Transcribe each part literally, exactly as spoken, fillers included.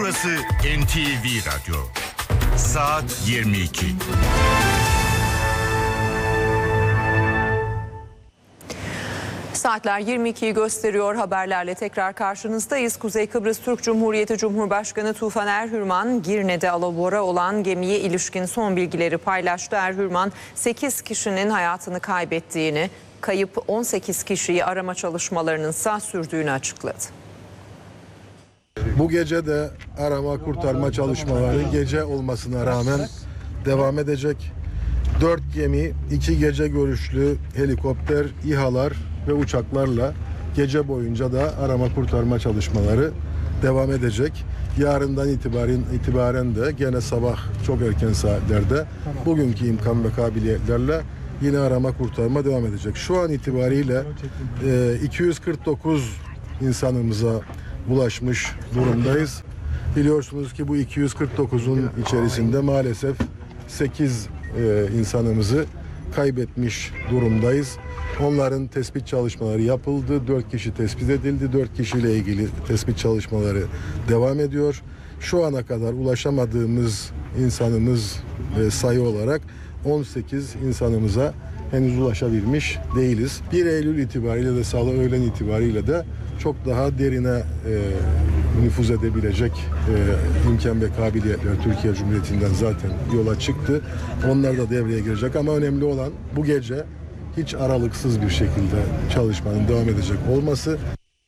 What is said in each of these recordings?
Burası N T V Radyo. Saat yirmi iki. Saatler yirmi ikiyi gösteriyor. Haberlerle tekrar karşınızdayız. Kuzey Kıbrıs Türk Cumhuriyeti Cumhurbaşkanı Tufan Erhürman, Girne'de alabora olan gemiye ilişkin son bilgileri paylaştı. Erhürman, sekiz kişinin hayatını kaybettiğini, kayıp on sekiz kişiyi arama çalışmalarının ise sürdüğünü açıkladı. Bu gece de arama kurtarma çalışmaları gece olmasına rağmen devam edecek. Dört gemi, iki gece görüşlü helikopter, İHA'lar ve uçaklarla gece boyunca da arama kurtarma çalışmaları devam edecek. Yarından itibaren itibaren de gene sabah çok erken saatlerde bugünkü imkan ve kabiliyetlerle yine arama kurtarma devam edecek. Şu an itibariyle iki yüz kırk dokuz insanımıza ulaşmış durumdayız. Biliyorsunuz ki bu iki yüz kırk dokuzun içerisinde maalesef sekiz e, insanımızı kaybetmiş durumdayız. Onların tespit çalışmaları yapıldı. dört kişi tespit edildi. dört kişiyle ilgili tespit çalışmaları devam ediyor. Şu ana kadar ulaşamadığımız insanımız e, sayı olarak on sekiz insanımıza henüz ulaşabilmiş değiliz. bir Eylül itibariyle de salı öğlen itibariyle de çok daha derine e, nüfuz edebilecek e, imkan ve kabiliyetler Türkiye Cumhuriyeti'nden zaten yola çıktı. Onlar da devreye girecek ama önemli olan bu gece hiç aralıksız bir şekilde çalışmanın devam edecek olması.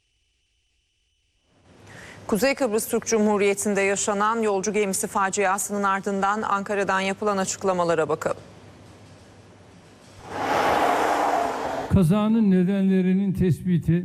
Kuzey Kıbrıs Türk Cumhuriyeti'nde yaşanan yolcu gemisi faciasının ardından Ankara'dan yapılan açıklamalara bakalım. Kazanın nedenlerinin tespiti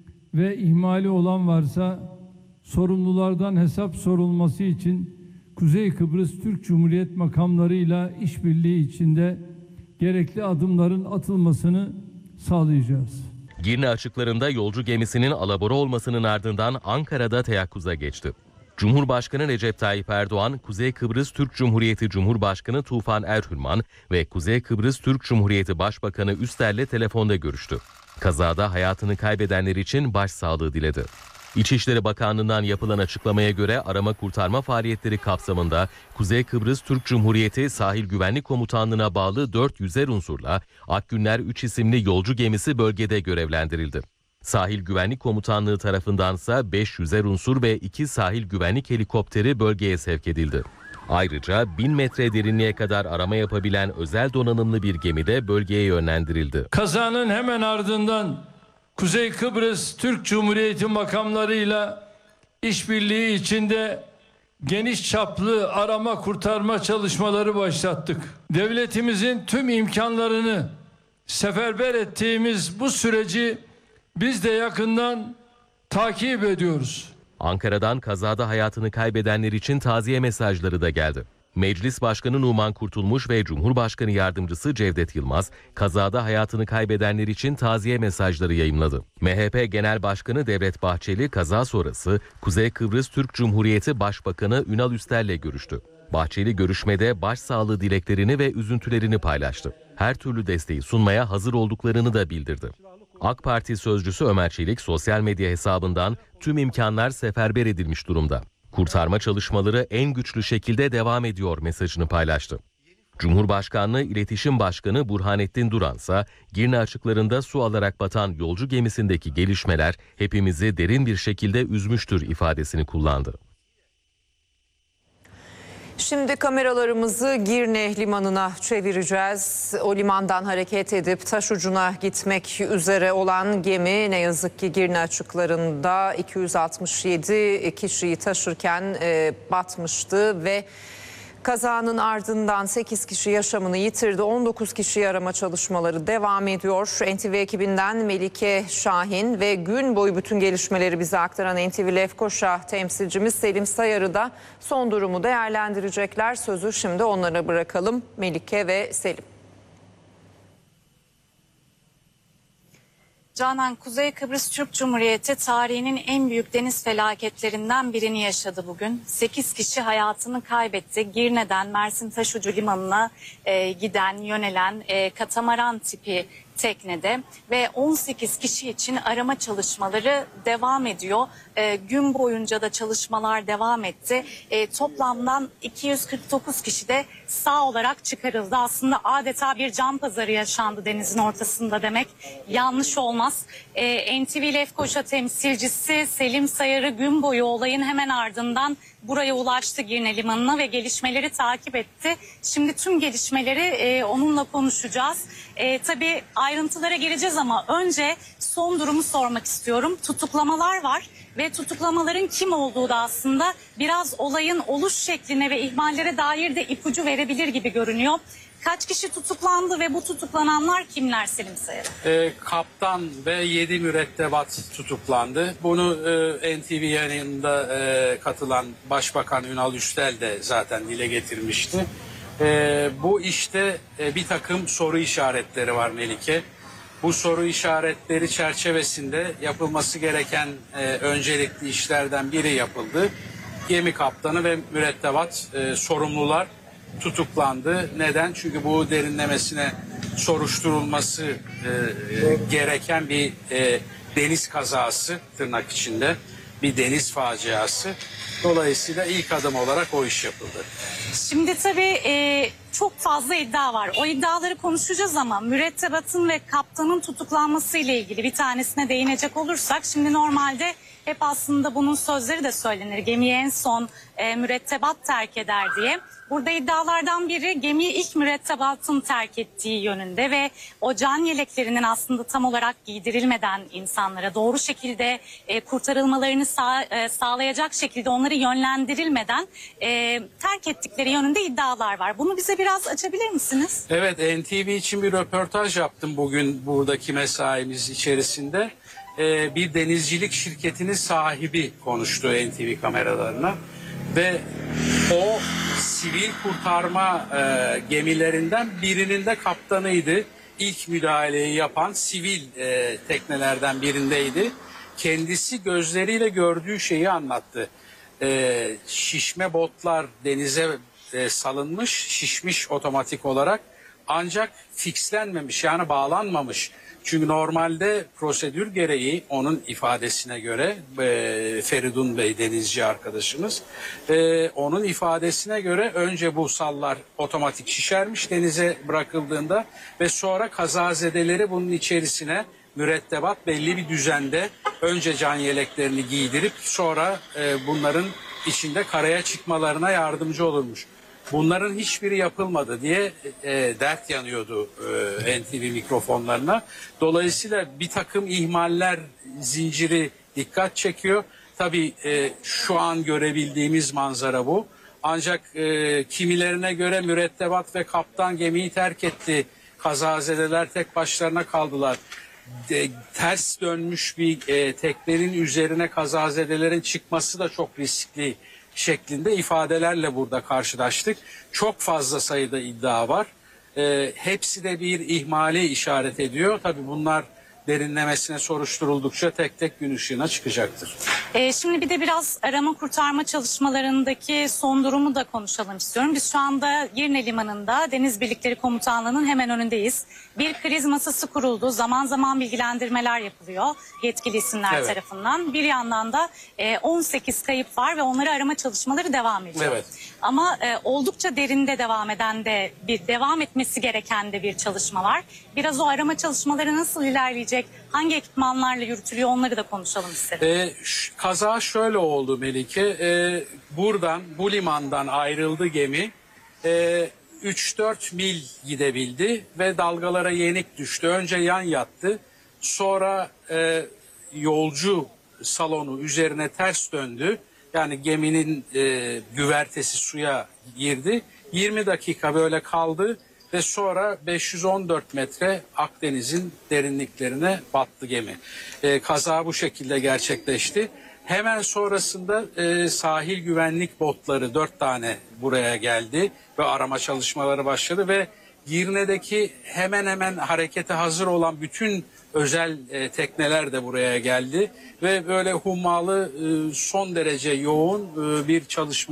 ve ihmali olan varsa sorumlulardan hesap sorulması için Kuzey Kıbrıs Türk Cumhuriyet makamlarıyla işbirliği içinde gerekli adımların atılmasını sağlayacağız. Girne açıklarında yolcu gemisinin alabora olmasının ardından Ankara'da teyakkuza geçti. Cumhurbaşkanı Recep Tayyip Erdoğan, Kuzey Kıbrıs Türk Cumhuriyeti Cumhurbaşkanı Tufan Erhürman ve Kuzey Kıbrıs Türk Cumhuriyeti Başbakanı Üster'le telefonda görüştü. Kazada hayatını kaybedenler için başsağlığı diledi. İçişleri Bakanlığı'ndan yapılan açıklamaya göre arama kurtarma faaliyetleri kapsamında Kuzey Kıbrıs Türk Cumhuriyeti Sahil Güvenlik Komutanlığı'na bağlı dört yüzer unsurla Akgünler üç isimli yolcu gemisi bölgede görevlendirildi. Sahil Güvenlik Komutanlığı tarafındansa beş yüzer unsur ve iki sahil güvenlik helikopteri bölgeye sevk edildi. Ayrıca bin metre derinliğe kadar arama yapabilen özel donanımlı bir gemi de bölgeye yönlendirildi. Kazanın hemen ardından Kuzey Kıbrıs Türk Cumhuriyeti makamlarıyla işbirliği içinde geniş çaplı arama kurtarma çalışmaları başlattık. Devletimizin tüm imkanlarını seferber ettiğimiz bu süreci biz de yakından takip ediyoruz. Ankara'dan kazada hayatını kaybedenler için taziye mesajları da geldi. Meclis Başkanı Numan Kurtulmuş ve Cumhurbaşkanı Yardımcısı Cevdet Yılmaz, kazada hayatını kaybedenler için taziye mesajları yayımladı. M H P Genel Başkanı Devlet Bahçeli, kaza sonrası Kuzey Kıbrıs Türk Cumhuriyeti Başbakanı Ünal Üster'le görüştü. Bahçeli görüşmede başsağlığı dileklerini ve üzüntülerini paylaştı. Her türlü desteği sunmaya hazır olduklarını da bildirdi. AK Parti sözcüsü Ömer Çelik sosyal medya hesabından tüm imkanlar seferber edilmiş durumda. Kurtarma çalışmaları en güçlü şekilde devam ediyor mesajını paylaştı. Cumhurbaşkanlığı İletişim Başkanı Burhanettin Duran ise Girne açıklarında su alarak batan yolcu gemisindeki gelişmeler hepimizi derin bir şekilde üzmüştür ifadesini kullandı. Şimdi kameralarımızı Girne limanına çevireceğiz. O limandan hareket edip taşucuna gitmek üzere olan gemi ne yazık ki Girne açıklarında iki yüz altmış yedi kişiyi taşırken e, batmıştı ve kazanın ardından sekiz kişi yaşamını yitirdi. on dokuz kişi arama çalışmaları devam ediyor. N T V ekibinden Melike Şahin ve gün boyu bütün gelişmeleri bize aktaran N T V Lefkoşa temsilcimiz Selim Sayarı da son durumu değerlendirecekler. Sözü şimdi onlara bırakalım. Melike ve Selim. Canan, Kuzey Kıbrıs Türk Cumhuriyeti tarihinin en büyük deniz felaketlerinden birini yaşadı bugün. sekiz kişi hayatını kaybetti. Girne'den Mersin Taşucu Limanı'na e, giden, yönelen e, katamaran tipi teknede ve on sekiz kişi için arama çalışmaları devam ediyor. E, gün boyunca da çalışmalar devam etti. E, toplamdan iki yüz kırk dokuz kişi de sağ olarak çıkarıldı. Aslında adeta bir can pazarı yaşandı denizin ortasında demek yanlış olmaz. E, N T V Lefkoşa temsilcisi Selim Sayarı gün boyu olayın hemen ardından buraya ulaştı, Girne Limanı'na ve gelişmeleri takip etti. Şimdi tüm gelişmeleri e, onunla konuşacağız. E, tabii ayrıntılara geleceğiz ama önce son durumu sormak istiyorum. Tutuklamalar var ve tutuklamaların kim olduğu da aslında biraz olayın oluş şekline ve ihmallere dair de ipucu verebilir gibi görünüyor. Kaç kişi tutuklandı ve bu tutuklananlar kimler Selim Sayar? E, kaptan ve yedi mürettebat tutuklandı. Bunu e, N T V yayınında e, katılan Başbakan Ünal Üstel de zaten dile getirmişti. E, bu işte e, bir takım soru işaretleri var Melike. Bu soru işaretleri çerçevesinde yapılması gereken e, öncelikli işlerden biri yapıldı. Gemi kaptanı ve mürettebat e, sorumlular tutuklandı. Neden? Çünkü bu derinlemesine soruşturulması e, e, gereken bir e, deniz kazası, tırnak içinde bir deniz faciası. Dolayısıyla ilk adım olarak o iş yapıldı. Şimdi tabii e, çok fazla iddia var. O iddiaları konuşacağız ama mürettebatın ve kaptanın tutuklanması ile ilgili bir tanesine değinecek olursak, şimdi normalde hep aslında bunun sözleri de söylenir. Gemiyi en son e, mürettebat terk eder diye. Burada iddialardan biri gemiyi ilk mürettebatın terk ettiği yönünde ve o can yeleklerinin aslında tam olarak giydirilmeden insanlara doğru şekilde e, kurtarılmalarını sağ, e, sağlayacak şekilde onları yönlendirilmeden e, terk ettikleri yönünde iddialar var. Bunu bize biraz açabilir misiniz? Evet, N T V için bir röportaj yaptım bugün buradaki mesaimiz içerisinde. Ee, bir denizcilik şirketinin sahibi konuştu N T V kameralarına ve o sivil kurtarma e, gemilerinden birinin de kaptanıydı. İlk müdahaleyi yapan sivil e, teknelerden birindeydi. Kendisi gözleriyle gördüğü şeyi anlattı. E, şişme botlar denize e, salınmış, şişmiş otomatik olarak, ancak fixlenmemiş, yani bağlanmamış. Çünkü normalde prosedür gereği onun ifadesine göre e, Feridun Bey denizci arkadaşımız e, onun ifadesine göre önce bu sallar otomatik şişermiş denize bırakıldığında ve sonra kazazedeleri bunun içerisine mürettebat belli bir düzende önce can yeleklerini giydirip sonra e, bunların içinde karaya çıkmalarına yardımcı olurmuş. Bunların hiçbiri yapılmadı diye e, dert yanıyordu e, N T V mikrofonlarına. Dolayısıyla bir takım ihmaller zinciri dikkat çekiyor. Tabii e, şu an görebildiğimiz manzara bu. Ancak e, kimilerine göre mürettebat ve kaptan gemiyi terk etti. Kazazedeler tek başlarına kaldılar. De, ters dönmüş bir e, teknenin üzerine kazazedelerin çıkması da çok riskli şeklinde ifadelerle burada karşılaştık. Çok fazla sayıda iddia var. E, hepsi de bir ihmali işaret ediyor. Tabii bunlar derinlemesine soruşturuldukça tek tek gün ışığına çıkacaktır. Ee, şimdi bir de biraz arama kurtarma çalışmalarındaki son durumu da konuşalım istiyorum. Biz şu anda Girne Limanı'nda Deniz Birlikleri Komutanlığı'nın hemen önündeyiz. Bir kriz masası kuruldu. Zaman zaman bilgilendirmeler yapılıyor yetkili isimler Evet. tarafından. Bir yandan da e, on sekiz kayıp var ve onları arama çalışmaları devam ediyor. Evet. Ama e, oldukça derinde devam eden de bir devam etmesi gereken de bir çalışma var. Biraz o arama çalışmaları nasıl ilerleyecek? Hangi ekipmanlarla yürütülüyor, onları da konuşalım isterim. E, ş- kaza şöyle oldu Melike. E, buradan, bu limandan ayrıldı gemi. E, üç dört mil gidebildi ve dalgalara yenik düştü. Önce yan yattı. Sonra e, yolcu salonu üzerine ters döndü. Yani geminin e, güvertesi suya girdi. yirmi dakika böyle kaldı ve sonra beş yüz on dört metre Akdeniz'in derinliklerine battı gemi. E, kaza bu şekilde gerçekleşti. Hemen sonrasında e, sahil güvenlik botları dört tane buraya geldi ve arama çalışmaları başladı ve Girne'deki hemen hemen harekete hazır olan bütün özel e, tekneler de buraya geldi ve böyle hummalı e, son derece yoğun e, bir çalışma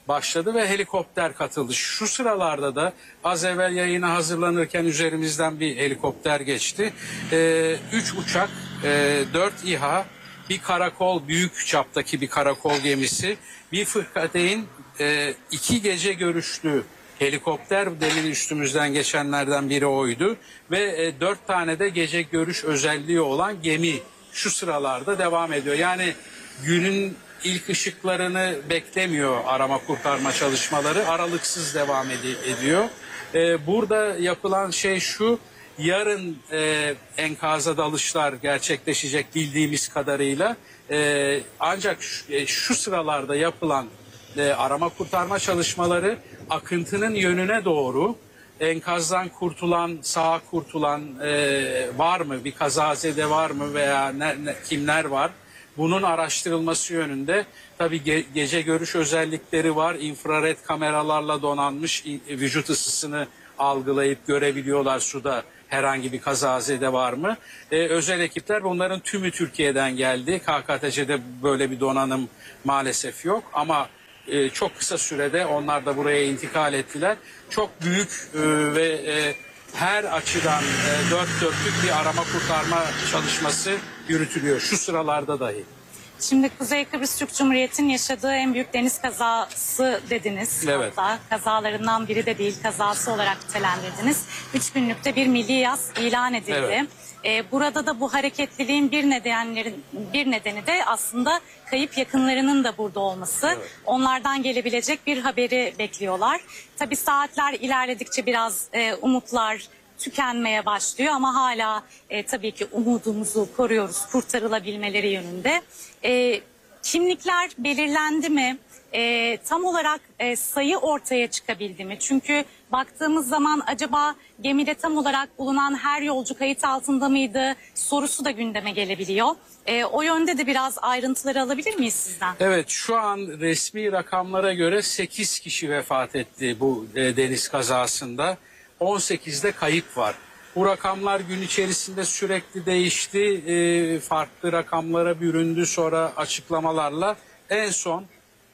başladı ve helikopter katıldı. Şu sıralarda da az evvel yayına hazırlanırken üzerimizden bir helikopter geçti. Ee, üç uçak, e, dört İHA, bir karakol, büyük çaptaki bir karakol gemisi, bir fırkateyn, e, iki gece görüşlü helikopter, demin üstümüzden geçenlerden biri oydu ve e, dört tane de gece görüş özelliği olan gemi şu sıralarda devam ediyor. Yani günün ilk ışıklarını beklemiyor arama kurtarma çalışmaları, aralıksız devam ed- ediyor. E, burada yapılan şey şu: yarın e, enkaza dalışlar gerçekleşecek bildiğimiz kadarıyla. E, ancak şu, e, şu sıralarda yapılan e, arama kurtarma çalışmaları akıntının yönüne doğru, enkazdan kurtulan, sağ kurtulan e, var mı, bir kazazede var mı veya ne, ne, kimler var? Bunun araştırılması yönünde. Tabii ge- gece görüş özellikleri var. İnfrared kameralarla donanmış, vücut ısısını algılayıp görebiliyorlar suda herhangi bir kazazede var mı. Ee, özel ekipler, bunların tümü Türkiye'den geldi. K K T C'de böyle bir donanım maalesef yok ama e, çok kısa sürede onlar da buraya intikal ettiler. Çok büyük e, ve e, her açıdan e, dört dörtlük bir arama kurtarma çalışması yürütülüyor şu sıralarda dahi. Şimdi Kuzey Kıbrıs Türk Cumhuriyeti'nin yaşadığı en büyük deniz kazası dediniz. Evet. Hatta kazalarından biri de değil, kazası olarak nitelendirdiniz. Üç günlükte bir milli yas ilan edildi. Evet. Ee, burada da bu hareketliliğin bir nedenlerin bir nedeni de aslında kayıp yakınlarının da burada olması. Evet. Onlardan gelebilecek bir haberi bekliyorlar. Tabii saatler ilerledikçe biraz e, umutlar tükenmeye başlıyor ama hala e, tabii ki umudumuzu koruyoruz kurtarılabilmeleri yönünde. E, kimlikler belirlendi mi? E, tam olarak e, sayı ortaya çıkabildi mi? Çünkü baktığımız zaman acaba gemide tam olarak bulunan her yolcu kayıt altında mıydı sorusu da gündeme gelebiliyor. E, o yönde de biraz ayrıntıları alabilir miyiz sizden? Evet, şu an resmi rakamlara göre sekiz kişi vefat etti bu e, deniz kazasında. on sekizde kayıp var. Bu rakamlar gün içerisinde sürekli değişti. E, farklı rakamlara büründü sonra açıklamalarla. En son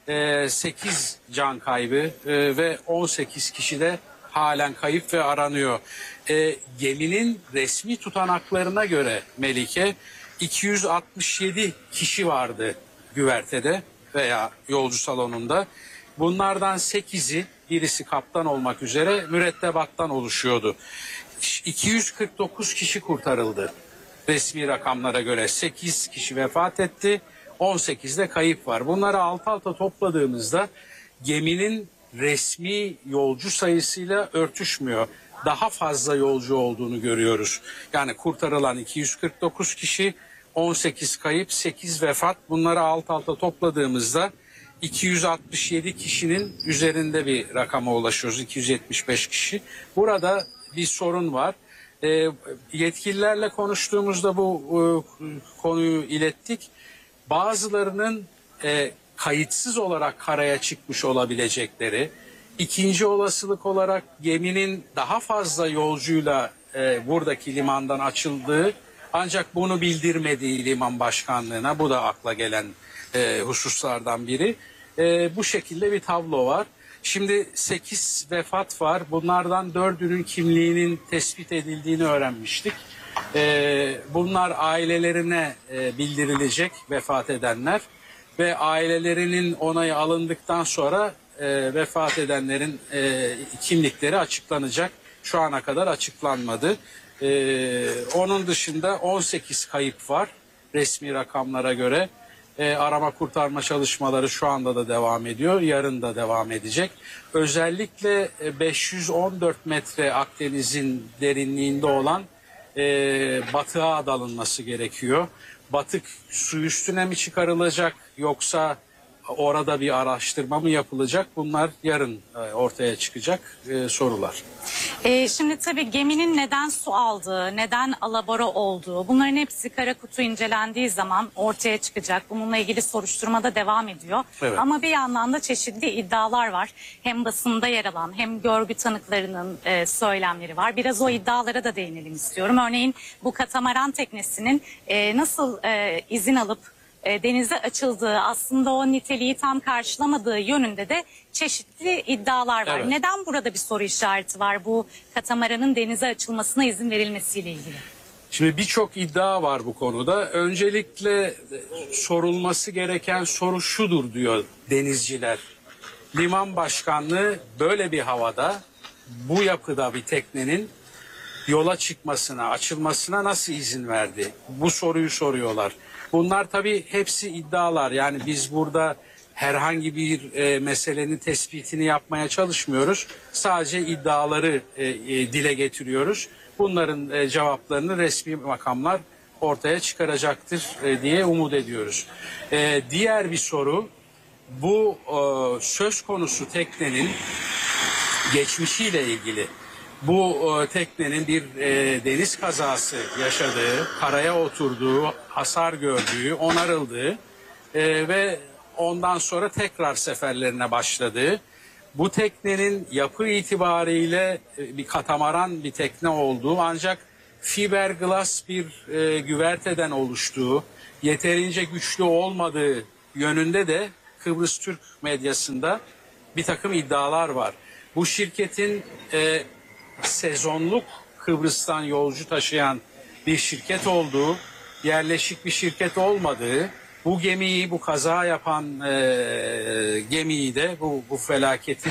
e, sekiz can kaybı e, ve on sekiz kişi de halen kayıp ve aranıyor. E, geminin resmi tutanaklarına göre Melike, iki yüz altmış yedi kişi vardı güvertede veya yolcu salonunda. Bunlardan sekizi, birisi kaptan olmak üzere, mürettebattan oluşuyordu. iki yüz kırk dokuz kişi kurtarıldı. Resmi rakamlara göre sekiz kişi vefat etti, on sekizde kayıp var. Bunları alt alta topladığımızda geminin resmi yolcu sayısıyla örtüşmüyor. Daha fazla yolcu olduğunu görüyoruz. Yani kurtarılan iki yüz kırk dokuz kişi, on sekiz kayıp, sekiz vefat. Bunları alt alta topladığımızda iki yüz altmış yedi kişinin üzerinde bir rakama ulaşıyoruz. iki yüz yetmiş beş kişi. Burada bir sorun var. E, yetkililerle konuştuğumuzda bu e, konuyu ilettik. Bazılarının e, kayıtsız olarak karaya çıkmış olabilecekleri, ikinci olasılık olarak geminin daha fazla yolcuyla e, buradaki limandan açıldığı ancak bunu bildirmediği liman başkanlığına, bu da akla gelen e, hususlardan biri. E, bu şekilde bir tablo var. Şimdi sekiz vefat var. Bunlardan dördünün kimliğinin tespit edildiğini öğrenmiştik. E, bunlar ailelerine e, bildirilecek, vefat edenler ve ailelerinin onayı alındıktan sonra e, vefat edenlerin e, kimlikleri açıklanacak. Şu ana kadar açıklanmadı. E, onun dışında on sekiz kayıp var resmi rakamlara göre. E, arama kurtarma çalışmaları şu anda da devam ediyor. Yarın da devam edecek. Özellikle e, beş yüz on dört metre Akdeniz'in derinliğinde olan e, batığa dalınması gerekiyor. Batık su üstüne mi çıkarılacak yoksa orada bir araştırma mı yapılacak? Bunlar yarın e, ortaya çıkacak e, sorular. Ee, şimdi tabii geminin neden su aldığı, neden alabora olduğu, bunların hepsi kara kutu incelendiği zaman ortaya çıkacak. Bununla ilgili soruşturma da devam ediyor. Evet. Ama bir yandan da çeşitli iddialar var. Hem basında yer alan hem görgü tanıklarının e, söylemleri var. Biraz o iddialara da değinelim istiyorum. Örneğin bu katamaran teknesinin e, nasıl e, izin alıp e, denize açıldığı, aslında o niteliği tam karşılamadığı yönünde de çeşitli iddialar var. Evet. Neden burada bir soru işareti var bu katamaranın denize açılmasına izin verilmesiyle ilgili? Şimdi birçok iddia var bu konuda. Öncelikle sorulması gereken soru şudur diyor denizciler. Liman başkanlığı böyle bir havada, bu yapıda bir teknenin yola çıkmasına, açılmasına nasıl izin verdi? Bu soruyu soruyorlar. Bunlar tabii hepsi iddialar. Yani biz burada herhangi bir e, meselenin tespitini yapmaya çalışmıyoruz. Sadece iddiaları e, e, dile getiriyoruz. Bunların e, cevaplarını resmi makamlar ortaya çıkaracaktır e, diye umut ediyoruz. E, diğer bir soru, bu e, söz konusu teknenin geçmişiyle ilgili. Bu e, teknenin bir e, deniz kazası yaşadığı, karaya oturduğu, hasar gördüğü, onarıldığı e, ve ondan sonra tekrar seferlerine başladığı, bu teknenin yapı itibariyle e, bir katamaran bir tekne olduğu, ancak fiberglass bir e, güverteden oluştuğu, yeterince güçlü olmadığı yönünde de Kıbrıs Türk medyasında bir takım iddialar var. Bu şirketin e, sezonluk Kıbrıs'tan yolcu taşıyan bir şirket olduğu, yerleşik bir şirket olmadığı, bu gemiyi, bu kaza yapan e, gemiyi de, bu, bu felaketin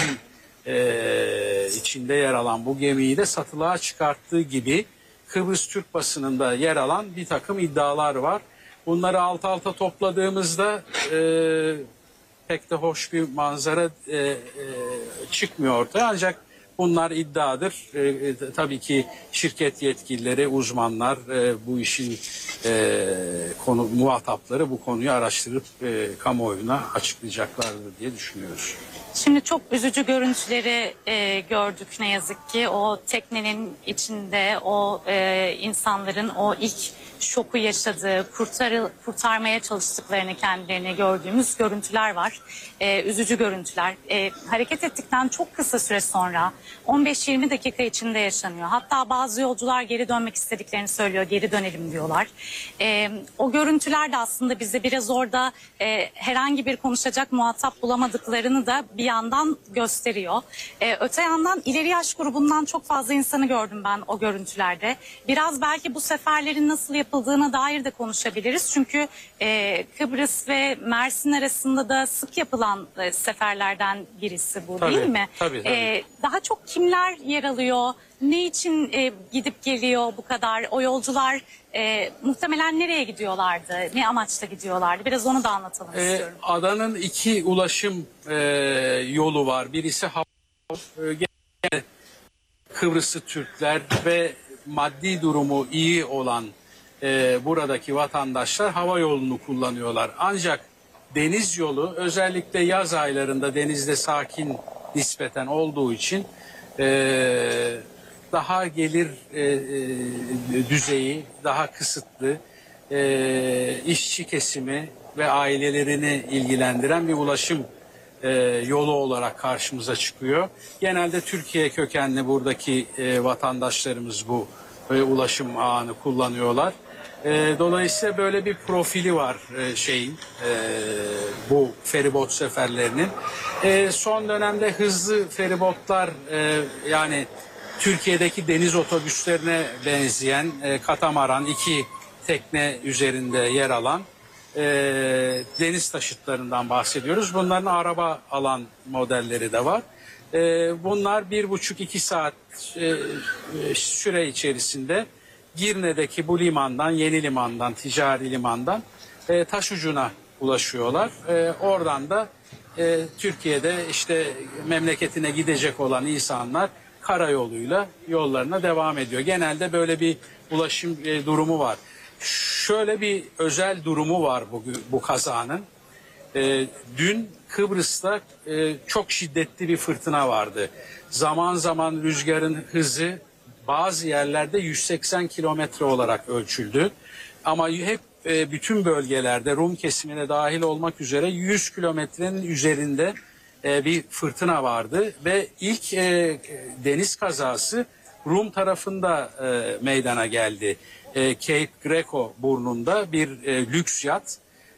e, içinde yer alan bu gemiyi de satılığa çıkarttığı gibi Kıbrıs Türk basınında yer alan bir takım iddialar var. Bunları alt alta topladığımızda e, pek de hoş bir manzara e, e, çıkmıyor ortaya, ancak bunlar iddiadır. E, e, tabii ki şirket yetkilileri, uzmanlar, e, bu işin e, konu muhatapları bu konuyu araştırıp e, kamuoyuna açıklayacaklardır diye düşünüyoruz. Şimdi çok üzücü görüntüleri e, gördük ne yazık ki. O teknenin içinde o e, insanların o ilk şoku yaşadığı, kurtarı, kurtarmaya çalıştıklarını kendilerini gördüğümüz görüntüler var. E, üzücü görüntüler. E, hareket ettikten çok kısa süre sonra on beş yirmi dakika içinde yaşanıyor. Hatta bazı yolcular geri dönmek istediklerini söylüyor. Geri dönelim diyorlar. E, o görüntüler de aslında bize biraz orada e, herhangi bir konuşacak muhatap bulamadıklarını da bir yandan gösteriyor. E, öte yandan ileri yaş grubundan çok fazla insanı gördüm ben o görüntülerde. Biraz belki bu seferlerin nasıl yapıldığına dair de konuşabiliriz. Çünkü e, Kıbrıs ve Mersin arasında da sık yapılan e, seferlerden birisi bu, Tabii, değil mi? tabii, tabii. E, daha çok kimler yer alıyor? Ne için e, gidip geliyor bu kadar? O yolcular e, muhtemelen nereye gidiyorlardı? Ne amaçla gidiyorlardı? Biraz onu da anlatalım Ee, istiyorum. adanın iki ulaşım e, yolu var. Birisi hava, e, genelde Kıbrıslı Türkler ve maddi durumu iyi olan e, buradaki vatandaşlar hava yolunu kullanıyorlar. Ancak deniz yolu özellikle yaz aylarında denizde sakin nispeten olduğu için e, daha gelir e, e, düzeyi daha kısıtlı, e, işçi kesimi ve ailelerini ilgilendiren bir ulaşım e, yolu olarak karşımıza çıkıyor. Genelde Türkiye kökenli buradaki e, vatandaşlarımız bu e, ulaşım ağını kullanıyorlar. E, dolayısıyla böyle bir profili var e, şeyin e, bu feribot seferlerinin. E, son dönemde hızlı feribotlar, e, yani Türkiye'deki deniz otobüslerine benzeyen e, katamaran, iki tekne üzerinde yer alan e, deniz taşıtlarından bahsediyoruz. Bunların araba alan modelleri de var. E, bunlar bir buçuk iki saat e, süre içerisinde Girne'deki bu limandan, yeni limandan, ticari limandan e, Taşucu'na ulaşıyorlar. E, oradan da e, Türkiye'de işte memleketine gidecek olan insanlar karayoluyla yollarına devam ediyor. Genelde böyle bir ulaşım e, durumu var. Şöyle bir özel durumu var bu, bu kazanın. E, dün Kıbrıs'ta e, çok şiddetli bir fırtına vardı. Zaman zaman rüzgarın hızı bazı yerlerde yüz seksen kilometre olarak ölçüldü. Ama hep e, bütün bölgelerde Rum kesimine dahil olmak üzere yüz kilometrenin üzerinde e, bir fırtına vardı. Ve ilk e, deniz kazası Rum tarafında e, meydana geldi. E, Cape Greco burnunda bir e, lüks yat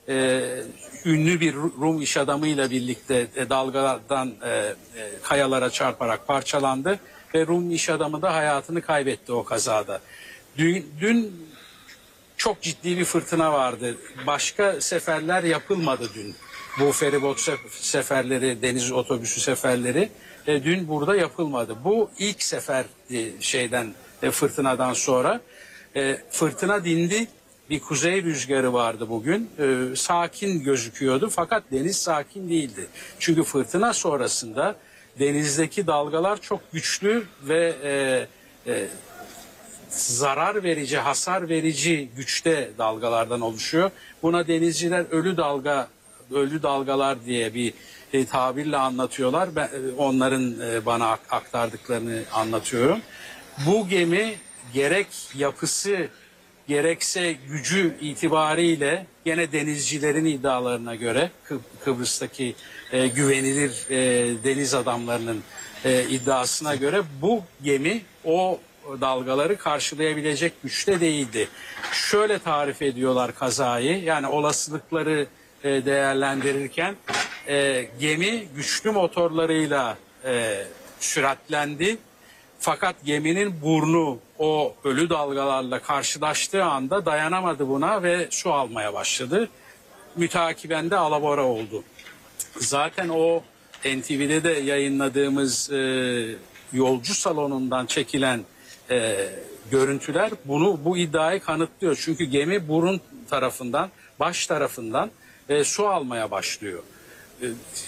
e, ünlü bir Rum iş adamıyla birlikte e, dalgalardan e, e, kayalara çarparak parçalandı ve Rum iş adamı da hayatını kaybetti o kazada. Dün, dün çok ciddi bir fırtına vardı. Başka seferler yapılmadı dün. Bu feribot seferleri, deniz otobüsü seferleri e, dün burada yapılmadı. Bu ilk sefer e, şeyden e, fırtınadan sonra e, fırtına dindi. Bir kuzey rüzgarı vardı bugün. E, sakin gözüküyordu fakat deniz sakin değildi. Çünkü fırtına sonrasında denizdeki dalgalar çok güçlü ve e, e, zarar verici, hasar verici güçte dalgalardan oluşuyor. Buna denizciler ölü dalga, ölü dalgalar diye bir e, tabirle anlatıyorlar. Ben onların e, bana aktardıklarını anlatıyorum. Bu gemi gerek yapısı gerekse gücü itibariyle gene denizcilerin iddialarına göre Kıb Kıbrıs'taki e, güvenilir e, deniz adamlarının e, iddiasına göre bu gemi o dalgaları karşılayabilecek güçte değildi. Şöyle tarif ediyorlar kazayı, yani olasılıkları e, değerlendirirken e, gemi güçlü motorlarıyla e, süratlendi. Fakat geminin burnu o ölü dalgalarla karşılaştığı anda dayanamadı buna ve su almaya başladı. Mütakiben de alabora oldu. Zaten o N T V'de de yayınladığımız e, yolcu salonundan çekilen e, görüntüler bunu bu iddiayı kanıtlıyor. Çünkü gemi burun tarafından, baş tarafından e, su almaya başlıyor. E,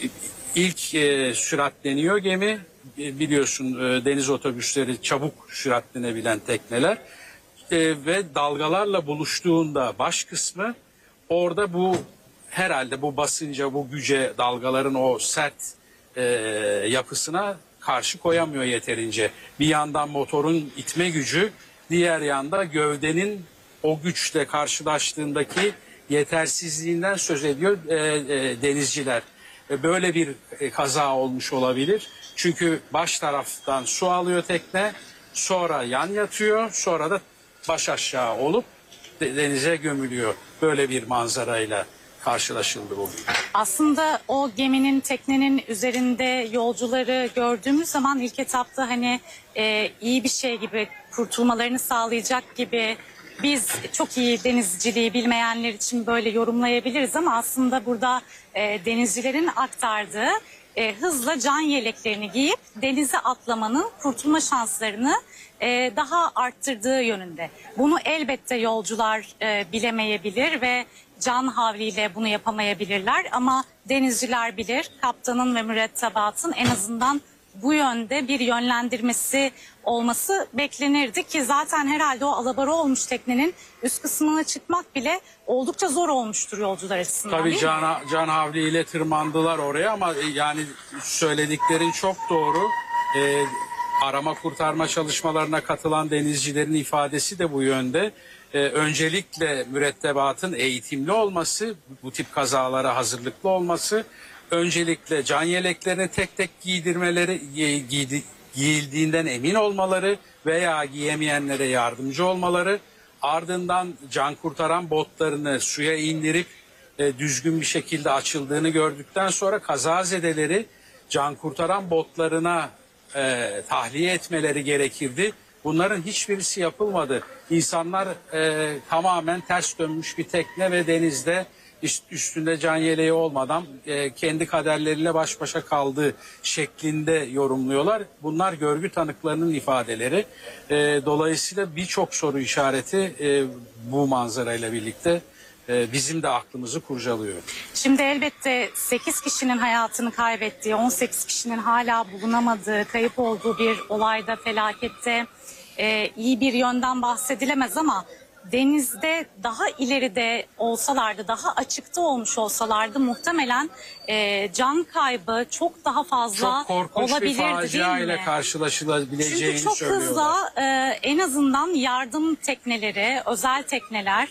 ilk e, süratleniyor gemi. Biliyorsun e, deniz otobüsleri çabuk süratlenebilen tekneler e, ve dalgalarla buluştuğunda baş kısmı orada bu herhalde bu basınca, bu güce, dalgaların o sert e, yapısına karşı koyamıyor yeterince. Bir yandan motorun itme gücü, diğer yanda gövdenin o güçle karşılaştığındaki yetersizliğinden söz ediyor e, e, denizciler. E, böyle bir e, kaza olmuş olabilir. Çünkü baş taraftan su alıyor tekne, sonra yan yatıyor, sonra da baş aşağı olup de, denize gömülüyor. Böyle bir manzarayla karşılaşıldı bugün. Aslında o geminin, teknenin üzerinde yolcuları gördüğümüz zaman ilk etapta hani e, iyi bir şey gibi, kurtulmalarını sağlayacak gibi, biz çok iyi denizciliği bilmeyenler için böyle yorumlayabiliriz ama aslında burada e, denizcilerin aktardığı e, hızla can yeleklerini giyip denize atlamanın kurtulma şanslarını e, daha arttırdığı yönünde. Bunu elbette yolcular e, bilemeyebilir ve can havliyle bunu yapamayabilirler ama denizciler bilir. Kaptanın ve mürettebatın en azından bu yönde bir yönlendirmesi olması beklenirdi ki zaten herhalde o alabora olmuş teknenin üst kısmına çıkmak bile oldukça zor olmuştur yolcular açısından. Tabii can, can havliyle tırmandılar oraya ama yani söylediklerin çok doğru. Ee, arama kurtarma çalışmalarına katılan denizcilerin ifadesi de bu yönde. Ee, öncelikle mürettebatın eğitimli olması, bu tip kazalara hazırlıklı olması, öncelikle can yeleklerini tek tek giydirmeleri, giydi, giyildiğinden emin olmaları veya giyemeyenlere yardımcı olmaları, ardından can kurtaran botlarını suya indirip e, düzgün bir şekilde açıldığını gördükten sonra kazazedeleri can kurtaran botlarına e, tahliye etmeleri gerekirdi. Bunların hiçbirisi yapılmadı. İnsanlar e, tamamen ters dönmüş bir tekne ve denizde üstünde can yeleği olmadan e, kendi kaderleriyle baş başa kaldığı şeklinde yorumluyorlar. Bunlar görgü tanıklarının ifadeleri. E, dolayısıyla birçok soru işareti e, bu manzarayla birlikte e, bizim de aklımızı kurcalıyor. Şimdi elbette sekiz kişinin hayatını kaybettiği, on sekiz kişinin hala bulunamadığı, kayıp olduğu bir olayda, felakette e, iyi bir yönden bahsedilemez ama denizde daha ileride olsalardı, daha açıkta olmuş olsalardı muhtemelen e, can kaybı çok daha fazla çok korkunç olabilirdi, bir facia ile karşılaşılabileceğini Çünkü çok söylüyorlar. hızla e, en azından yardım tekneleri, özel tekneler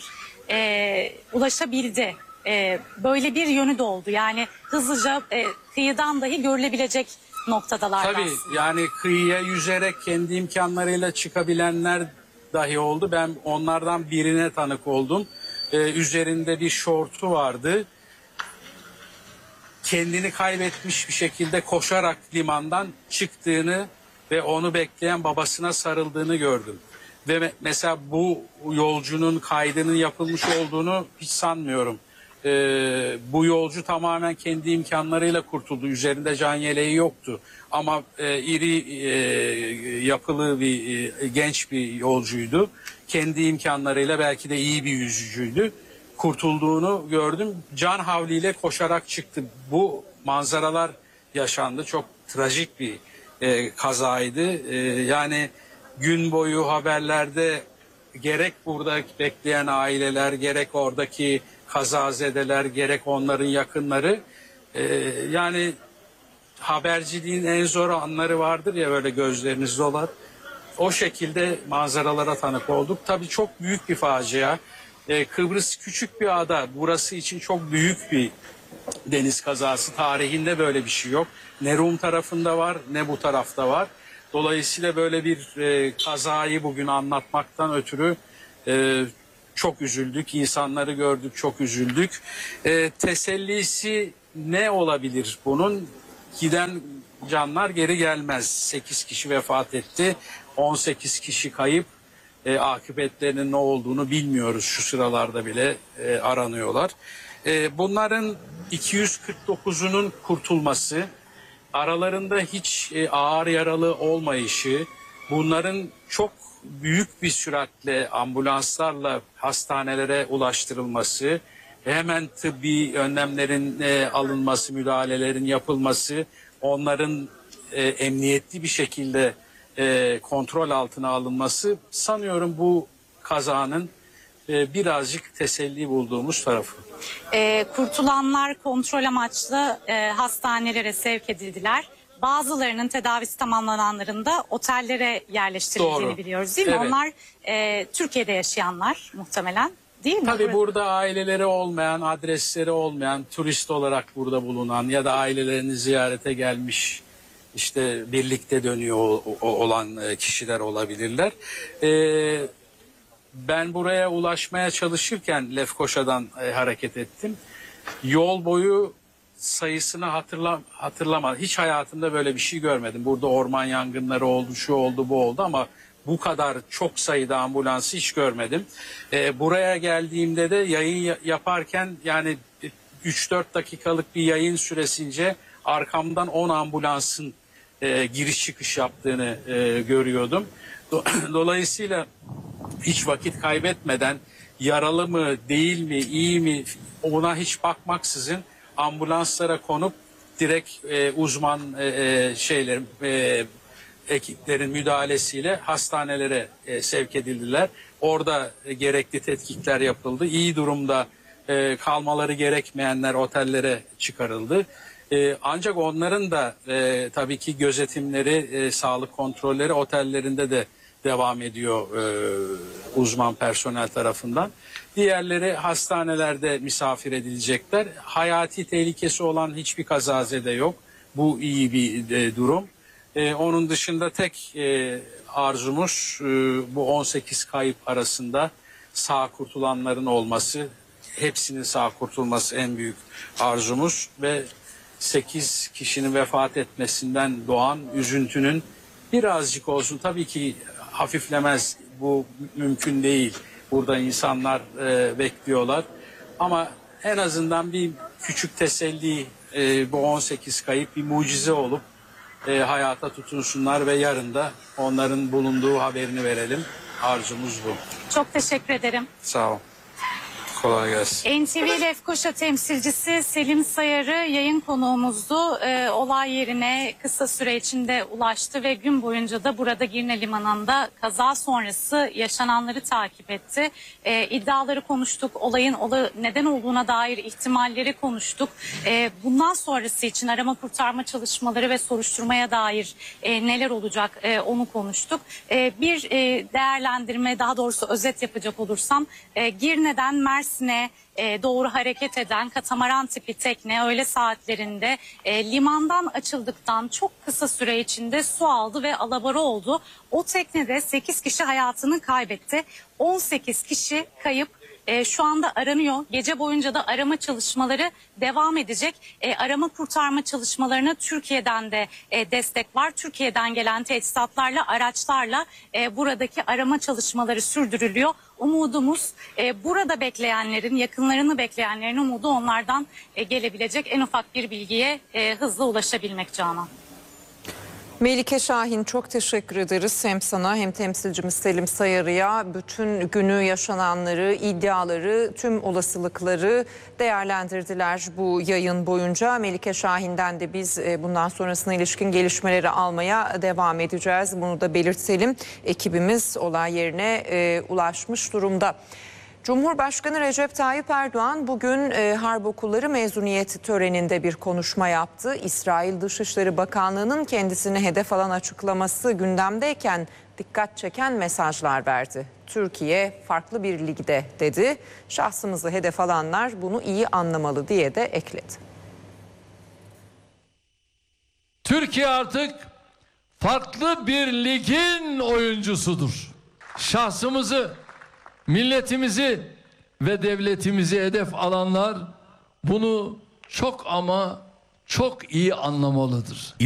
e, ulaşabildi. E, böyle bir yönü de oldu. Yani hızlıca e, kıyıdan dahi görülebilecek noktadalar. Tabii aslında. yani kıyıya yüzerek kendi imkanlarıyla çıkabilenler dahi oldu. Ben onlardan birine tanık oldum. Ee, üzerinde bir şortu vardı. Kendini kaybetmiş bir şekilde koşarak limandan çıktığını ve onu bekleyen babasına sarıldığını gördüm. Ve me- mesela bu yolcunun kaydının yapılmış olduğunu hiç sanmıyorum. Ee, bu yolcu tamamen kendi imkanlarıyla kurtuldu. Üzerinde can yeleği yoktu. Ama e, iri e, yapılı bir e, genç bir yolcuydu. Kendi imkanlarıyla belki de iyi bir yüzücüydü. Kurtulduğunu gördüm. Can havliyle koşarak çıktı. Bu manzaralar yaşandı. Çok trajik bir e, kazaydı. E, yani gün boyu haberlerde gerek burada bekleyen aileler, gerek oradaki kazazedeler, gerek onların yakınları, e, yani haberciliğin en zor anları vardır ya, böyle gözleriniz dolar. O şekilde manzaralara tanık olduk. Tabii çok büyük bir facia. Ee, Kıbrıs küçük bir ada. Burası için çok büyük bir deniz kazası. Tarihinde böyle bir şey yok. Ne Rum tarafında var, ne bu tarafta var. Dolayısıyla böyle bir e, kazayı bugün anlatmaktan ötürü e, çok üzüldük. İnsanları gördük, çok üzüldük. E, tesellisi ne olabilir bunun? Giden canlar geri gelmez. sekiz kişi vefat etti. on sekiz kişi kayıp. E, akıbetlerinin ne olduğunu bilmiyoruz. Şu sıralarda bile e, aranıyorlar. E, bunların iki yüz kırk dokuzunun kurtulması, aralarında hiç e, ağır yaralı olmayışı, bunların çok büyük bir süratle ambulanslarla hastanelere ulaştırılması, hemen tıbbi önlemlerin e, alınması, müdahalelerin yapılması, onların e, emniyetli bir şekilde e, kontrol altına alınması, sanıyorum bu kazanın e, birazcık teselli bulduğumuz tarafı. E, kurtulanlar kontrol amaçlı e, hastanelere sevk edildiler. Bazılarının tedavisi tamamlananların da otellere yerleştirildiğini Doğru. biliyoruz, değil mi? Evet. Onlar e, Türkiye'de yaşayanlar muhtemelen, değil mi? Tabii Burada- burada aileleri olmayan, adresleri olmayan, turist olarak burada bulunan ya da ailelerini ziyarete gelmiş, işte birlikte dönüyor o- o- olan e, kişiler olabilirler. Ee, ben buraya ulaşmaya çalışırken Lefkoşa'dan e, hareket ettim. Yol boyu sayısını hatırla, hatırlama. Hiç hayatımda böyle bir şey görmedim. Burada orman yangınları oldu, şu oldu, bu oldu ama bu kadar çok sayıda ambulansı hiç görmedim. Ee, buraya geldiğimde de yayın ya- yaparken yani üç dört dakikalık bir yayın süresince arkamdan on ambulansın e, giriş çıkış yaptığını e, görüyordum. Do- Dolayısıyla hiç vakit kaybetmeden yaralı mı, değil mi, iyi mi, ona hiç bakmaksızın ambulanslara konup direkt e, uzman e, e, şeylerin e, ekiplerin müdahalesiyle hastanelere e, sevk edildiler. Orada e, gerekli tetkikler yapıldı. İyi durumda e, kalmaları gerekmeyenler otellere çıkarıldı. E, ancak onların da e, tabii ki gözetimleri, e, sağlık kontrolleri otellerinde de devam ediyor e, uzman personel tarafından. Diğerleri hastanelerde misafir edilecekler. Hayati tehlikesi olan hiçbir kazazede yok. Bu iyi bir e, durum. E, onun dışında tek e, arzumuz e, bu on sekiz kayıp arasında sağ kurtulanların olması. Hepsinin sağ kurtulması en büyük arzumuz ve sekiz kişinin vefat etmesinden doğan üzüntünün birazcık olsun, tabii ki hafiflemez, bu mümkün değil. Burada insanlar e, bekliyorlar ama en azından bir küçük teselli, e, bu on sekiz kayıp bir mucize olup e, hayata tutunsunlar ve yarın da onların bulunduğu haberini verelim. Arzumuz bu. Çok teşekkür ederim. Sağ ol. Kolay gelsin. N T V Lefkoşa temsilcisi Selim Sayarı yayın konuğumuzdu. Ee, olay yerine kısa süre içinde ulaştı ve gün boyunca da burada Girne Limanı'nda kaza sonrası yaşananları takip etti. Ee, iddiaları konuştuk, olayın ola, neden olduğuna dair ihtimalleri konuştuk. Ee, bundan sonrası için arama kurtarma çalışmaları ve soruşturmaya dair e, neler olacak e, onu konuştuk. E, bir e, değerlendirme, daha doğrusu özet yapacak olursam, e, Girne'den Mersin'e Mersin'e e, doğru hareket eden katamaran tipi tekne öğle saatlerinde e, limandan açıldıktan çok kısa süre içinde su aldı ve alabora oldu. O teknede sekiz kişi hayatını kaybetti. on sekiz kişi kayıp. e, şu anda aranıyor. Gece boyunca da arama çalışmaları devam edecek. E, arama kurtarma çalışmalarına Türkiye'den de e, destek var. Türkiye'den gelen teçhizatlarla, araçlarla e, buradaki arama çalışmaları sürdürülüyor. Umudumuz e, burada bekleyenlerin, yakınlarını bekleyenlerin umudu onlardan e, gelebilecek en ufak bir bilgiye e, hızlı ulaşabilmek Canan. Melike Şahin, çok teşekkür ederiz hem sana hem temsilcimiz Selim Sayarı'ya. Bütün günü yaşananları, iddiaları, tüm olasılıkları değerlendirdiler bu yayın boyunca. Melike Şahin'den de biz bundan sonrasına ilişkin gelişmeleri almaya devam edeceğiz. Bunu da belirtelim. Ekibimiz olay yerine e, ulaşmış durumda. Cumhurbaşkanı Recep Tayyip Erdoğan bugün e, harp okulları mezuniyet töreninde bir konuşma yaptı. İsrail Dışişleri Bakanlığı'nın kendisini hedef alan açıklaması gündemdeyken dikkat çeken mesajlar verdi. Türkiye farklı bir ligde dedi. Şahsımızı hedef alanlar bunu iyi anlamalı diye de ekledi. Türkiye artık farklı bir ligin oyuncusudur. Şahsımızı, milletimizi ve devletimizi hedef alanlar bunu çok ama çok iyi anlamalıdır.